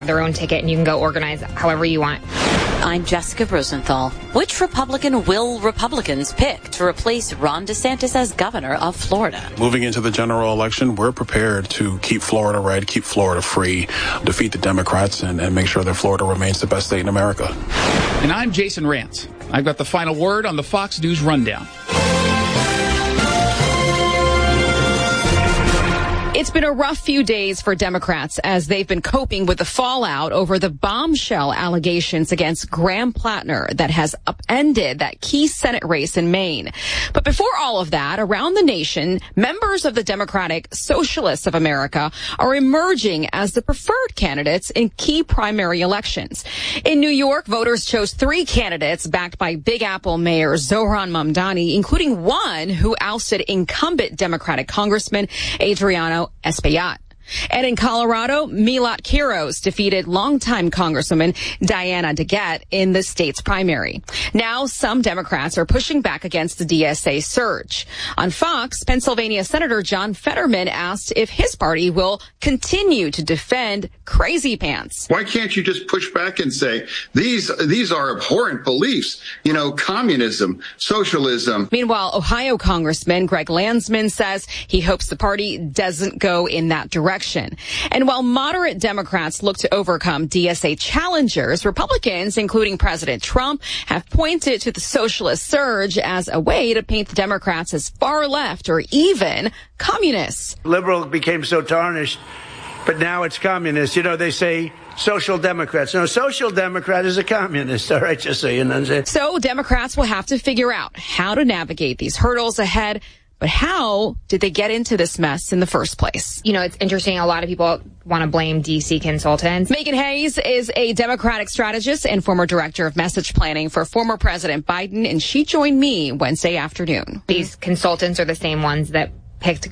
their own ticket, and you can go organize however you want. I'm Jessica Rosenthal. Which Republican will Republicans pick to replace Ron DeSantis as governor of Florida? Moving into the general election, we're prepared to keep Florida red, keep Florida free, defeat the Democrats, and make sure that Florida remains the best state in America. And I'm Jason Rantz. I've got the final word on the Fox News Rundown. It's been a rough few days for Democrats as they've been coping with the fallout over the bombshell allegations against Graham Plattner that has upended that key Senate race in Maine. But before all of that, around the nation, members of the Democratic Socialists of America are emerging as the preferred candidates in key primary elections. In New York, voters chose 3 candidates backed by Big Apple Mayor Zohran Mamdani, including one who ousted incumbent Democratic Congressman Adriano Espaillat. And in Colorado, Milot Quiros defeated longtime Congresswoman Diana DeGette in the state's primary. Now, some Democrats are pushing back against the DSA surge. On Fox, Pennsylvania Senator John Fetterman asked if his party will continue to defend Crazy Pants. Why can't you just push back and say, these are abhorrent beliefs, communism, socialism. Meanwhile, Ohio Congressman Greg Landsman says he hopes the party doesn't go in that direction. And while moderate Democrats look to overcome DSA challengers, Republicans, including President Trump, have pointed to the socialist surge as a way to paint the Democrats as far left or even communists. Liberal became so tarnished, but now it's communist. They say social democrats. No, social democrat is a communist. All right, just so you know. So Democrats will have to figure out how to navigate these hurdles ahead. But how did they get into this mess in the first place? It's interesting. A lot of people want to blame D.C. consultants. Megan Hayes is a Democratic strategist and former director of message planning for former President Biden, and she joined me Wednesday afternoon. These consultants are the same ones that picked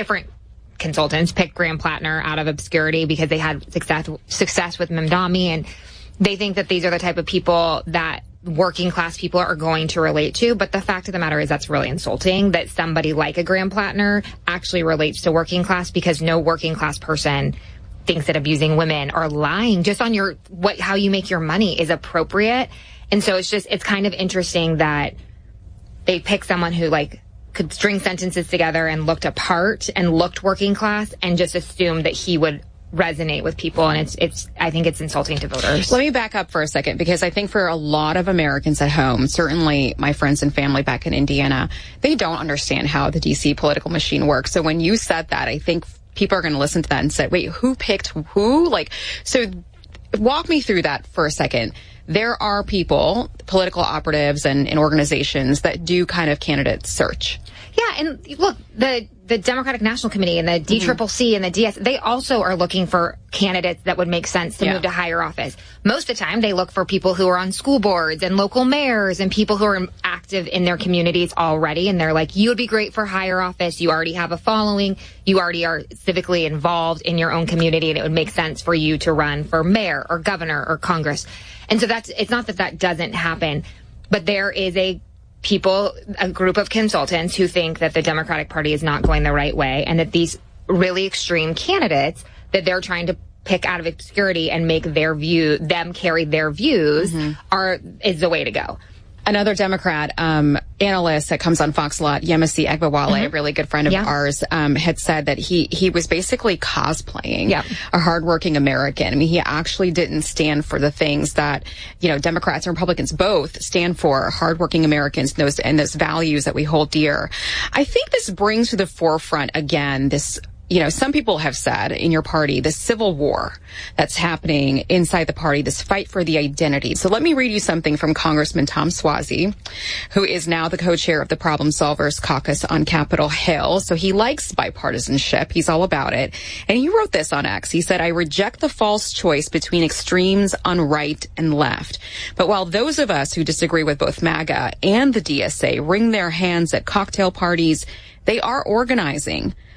Graham Plattner out of obscurity because they had success with Mamdani, and they think that these are the type of people that working class people are going to relate to. But the fact of the matter is that's really insulting that somebody like a Graham Plattner actually relates to working class, because no working class person thinks that abusing women or lying just on how you make your money is appropriate. And so it's kind of interesting that they pick someone who could string sentences together and looked apart and looked working class and just assumed that he would resonate with people, and I think it's insulting to voters. Let me back up for a second, because I think for a lot of Americans at home, certainly my friends and family back in Indiana, they don't understand how the DC political machine works. So when you said that, I think people are going to listen to that and say, wait, who picked who? So walk me through that for a second. There are people, political operatives and organizations that do kind of candidate search. Yeah, and look, the Democratic National Committee and the DCCC and the DS, they also are looking for candidates that would make sense to move to higher office. Most of the time, they look for people who are on school boards and local mayors and people who are active in their communities already. And they're like, you would be great for higher office. You already have a following. You already are civically involved in your own community, and it would make sense for you to run for mayor or governor or Congress. And so it's not that doesn't happen, but there is a group of consultants who think that the Democratic Party is not going the right way, and that these really extreme candidates that they're trying to pick out of obscurity and make them carry their views is the way to go. Another Democrat analyst that comes on Fox a lot, Yemisi Egbawale, a really good friend of ours, had said that he was basically cosplaying a hardworking American. I mean, he actually didn't stand for the things that, Democrats and Republicans both stand for, hardworking Americans and those values that we hold dear. I think this brings to the forefront again this some people have said in your party, this civil war that's happening inside the party, this fight for the identity. So let me read you something from Congressman Tom Suozzi, who is now the co-chair of the Problem Solvers Caucus on Capitol Hill. So he likes bipartisanship. He's all about it. And he wrote this on X. He said, I reject the false choice between extremes on right and left. But while those of us who disagree with both MAGA and the DSA wring their hands at cocktail parties, they are organizing.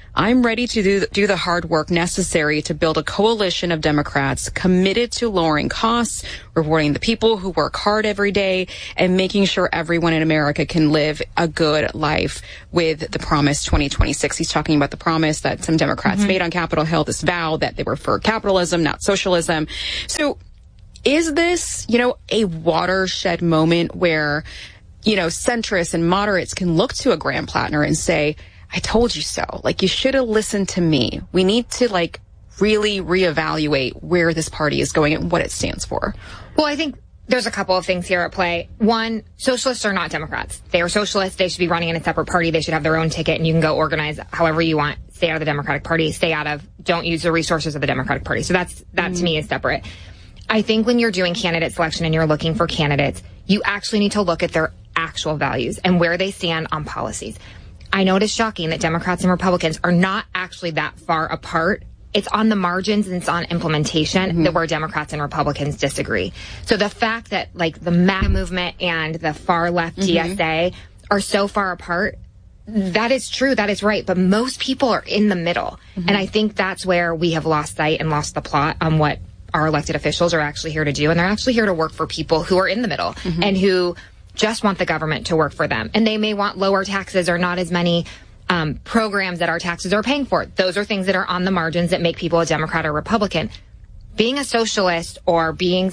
I'm ready to do the hard work necessary to build a coalition of Democrats committed to lowering costs, rewarding the people who work hard every day, and making sure everyone in America can live a good life with the Promise 2026. He's talking about the promise that some Democrats made on Capitol Hill, this vow that they were for capitalism, not socialism. So is this, a watershed moment where, centrists and moderates can look to a Graham Plattner and say, I told you so. You should have listened to me. We need to, really reevaluate where this party is going and what it stands for. Well, I think there's a couple of things here at play. One, socialists are not Democrats. They are socialists. They should be running in a separate party. They should have their own ticket, and you can go organize however you want. Stay out of the Democratic Party. Don't use the resources of the Democratic Party. So that to me is separate. I think when you're doing candidate selection and you're looking for candidates, you actually need to look at their actual values and where they stand on policies. I know it is shocking that Democrats and Republicans are not actually that far apart. It's on the margins and it's on implementation that where Democrats and Republicans disagree. So the fact that the MAGA movement and the far left DSA are so far apart, that is true. That is right. But most people are in the middle. And I think that's where we have lost sight and lost the plot on what our elected officials are actually here to do. And they're actually here to work for people who are in the middle and who just want the government to work for them. And they may want lower taxes or not as many programs that our taxes are paying for. Those are things that are on the margins that make people a Democrat or Republican. Being a socialist or being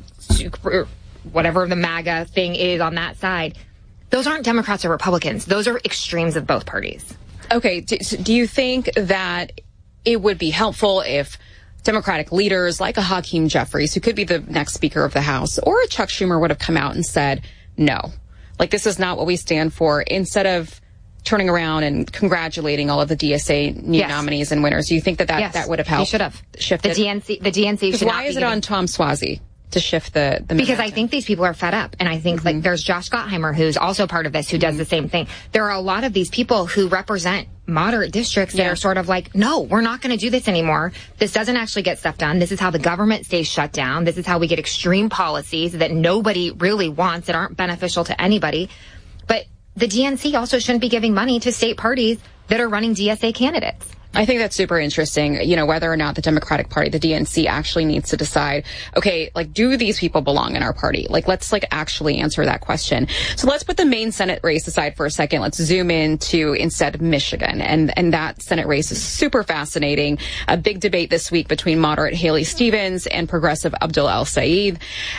whatever the MAGA thing is on that side, those aren't Democrats or Republicans. Those are extremes of both parties. Okay. Do you think that it would be helpful if Democratic leaders like a Hakeem Jeffries, who could be the next Speaker of the House, or a Chuck Schumer would have come out and said, no, this is not what we stand for, instead of turning around and congratulating all of the DSA new nominees and winners? Do you think that would have helped? He should have shifted. The DNC should. Why is it on Tom Suozzi to shift the because I think these people are fed up. And I think there's Josh Gottheimer, who's also part of this, who does the same thing. There are a lot of these people who represent moderate districts that are sort of no, we're not going to do this anymore. This doesn't actually get stuff done. This is how the government stays shut down. This is how we get extreme policies that nobody really wants, that aren't beneficial to anybody. But the DNC also shouldn't be giving money to state parties that are running DSA candidates. I think that's super interesting, whether or not the Democratic Party, the DNC, actually needs to decide, okay, do these people belong in our party? Let's actually answer that question. So let's put the main Senate race aside for a second. Let's zoom in to instead Michigan. And that Senate race is super fascinating. A big debate this week between moderate Haley Stevens and progressive Abdul El-Sayed.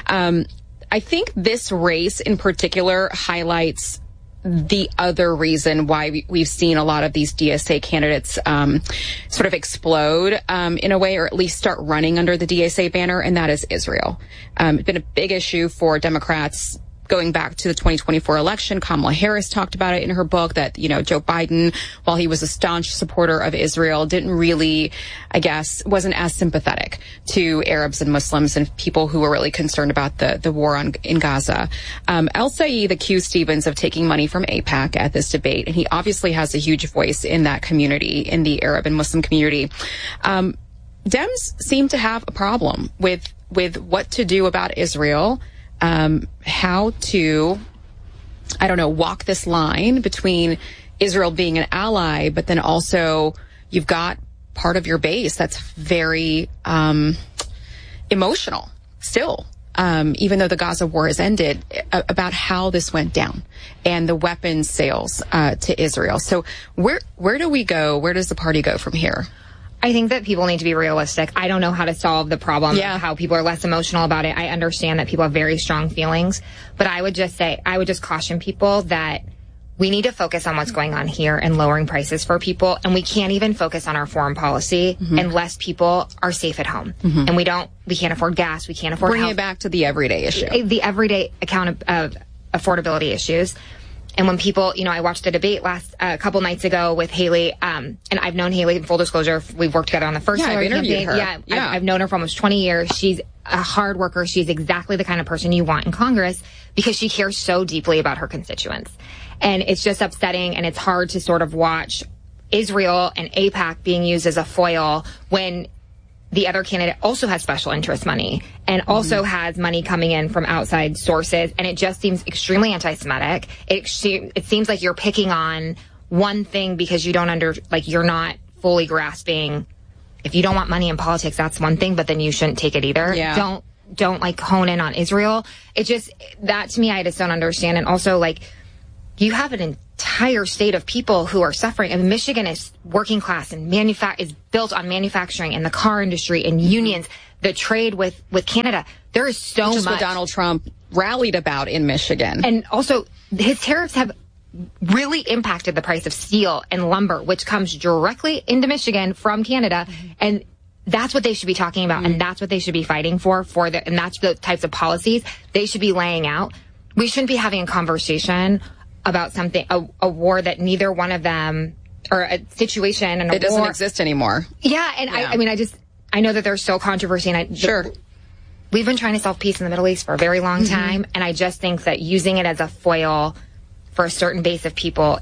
I think this race in particular highlights the other reason why we've seen a lot of these DSA candidates sort of explode in a way, or at least start running under the DSA banner, and that is Israel. It's been a big issue for Democrats going back to the 2024 election. Kamala Harris talked about it in her book that, Joe Biden, while he was a staunch supporter of Israel, didn't really, wasn't as sympathetic to Arabs and Muslims and people who were really concerned about the war in Gaza. El-Sayed accused Stevens of taking money from AIPAC at this debate, and he obviously has a huge voice in that community, in the Arab and Muslim community. Dems seem to have a problem with what to do about Israel. How to, walk this line between Israel being an ally, but then also you've got part of your base that's very emotional still, even though the Gaza war has ended, about how this went down and the weapons sales to Israel. So where do we go? Where does the party go from here? I think that people need to be realistic. I don't know how to solve the problem of how people are less emotional about it. I understand that people have very strong feelings, but I would just caution people that we need to focus on what's going on here and lowering prices for people. And we can't even focus on our foreign policy unless people are safe at home. And we can't afford gas. We can't afford bringing it back to the everyday issue, the everyday account of affordability issues. And when people, I watched the debate a couple nights ago with Haley, and I've known Haley, in full disclosure, we've worked together on the first Hillary campaign. Yeah. I've known her for almost 20 years. She's a hard worker. She's exactly the kind of person you want in Congress because she cares so deeply about her constituents. And it's just upsetting, and it's hard to sort of watch Israel and AIPAC being used as a foil when the other candidate also has special interest money and also has money coming in from outside sources. And it just seems extremely anti-Semitic. It seems like you're picking on one thing because you don't you're not fully grasping, if you don't want money in politics, that's one thing, but then you shouldn't take it either. Yeah. Don't like hone in on Israel. It just, that to me, I just don't understand. And also, like, you have an entire state of people who are suffering. I mean, Michigan is working class and is built on manufacturing and the car industry and unions, the trade with Canada. There is so much. Which is what Donald Trump rallied about in Michigan. And also, his tariffs have really impacted the price of steel and lumber, which comes directly into Michigan from Canada. And that's what they should be talking about. And that's what they should be fighting and that's the types of policies they should be laying out. We shouldn't be having a conversation about something, a war that neither one of them, or a situation and it doesn't exist anymore. Yeah. And I mean, I know that there's still controversy, and we've been trying to solve peace in the Middle East for a very long time. And I just think that using it as a foil for a certain base of people,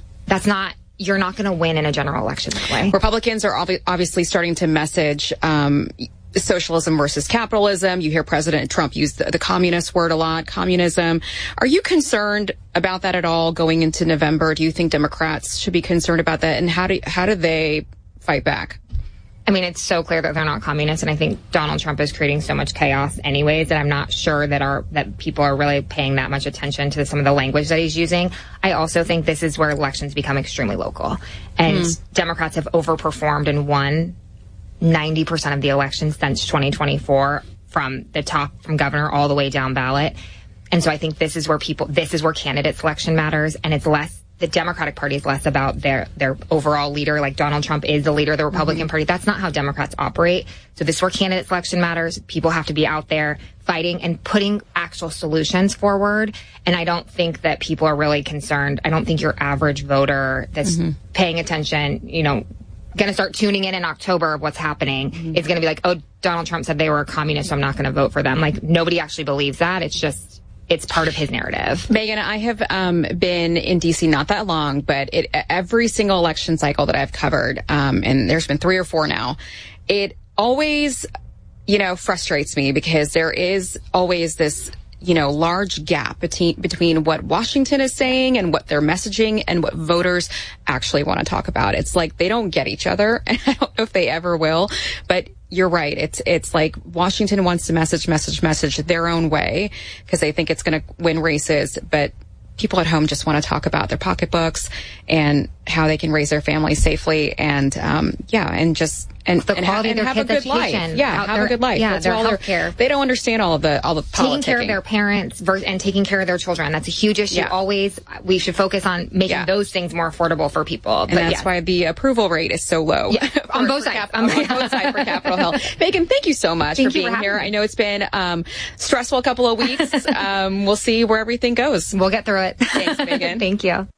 you're not going to win in a general election that way. Republicans are obviously starting to message socialism versus capitalism. You hear President Trump use the communist word a lot, communism. Are you concerned about that at all going into November? Do you think Democrats should be concerned about that? And how do they fight back? I mean, it's so clear that they're not communists, and I think Donald Trump is creating so much chaos anyways that I'm not sure that people are really paying that much attention to some of the language that he's using. I also think this is where elections become extremely local, and Democrats have overperformed and won 90% of the elections since 2024 from the top, from governor all the way down ballot. And so I think this is where candidate selection matters, and it's less, the Democratic Party is less about their overall leader, like Donald Trump is the leader of the Republican Party. That's not how Democrats operate. So this is where candidate selection matters. People have to be out there fighting and putting actual solutions forward. And I don't think that people are really concerned. I don't think your average voter that's paying attention, going to start tuning in October of what's happening is going to be like, oh, Donald Trump said they were a communist, so I'm not going to vote for them. Like, nobody actually believes that. It's part of his narrative. Megan, I have been in D.C. not that long, but every single election cycle that I've covered, and there's been 3 or 4 now, it always, frustrates me because there is always this, large gap between what Washington is saying and what they're messaging and what voters actually want to talk about. It's like they don't get each other, and I don't know if they ever will, but you're right. It's like Washington wants to message their own way because they think it's going to win races, but people at home just want to talk about their pocketbooks and how they can raise their families safely and the quality of their have kids' a good life. education. Yeah, have a good life. Yeah, that's their all healthcare. They don't understand all the politicking. Taking care of their parents and taking care of their children. That's a huge issue. Yeah. Always, we should focus on making those things more affordable for people. And that's why the approval rate is so low. Yeah. On both sides. On both sides for Capitol Hill. Megan, thank you so much for being here. I know it's been stressful couple of weeks. We'll see where everything goes. We'll get through it. Thanks, Megan. Thank you.